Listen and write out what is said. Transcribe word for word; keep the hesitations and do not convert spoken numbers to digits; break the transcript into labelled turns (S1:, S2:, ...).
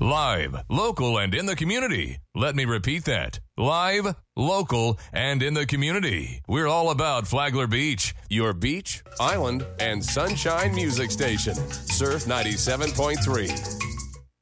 S1: Live, local, and in the community. Let me repeat that. Live, local, and in the community. We're all about Flagler Beach, your beach, island, and sunshine music station. Surf ninety-seven point three.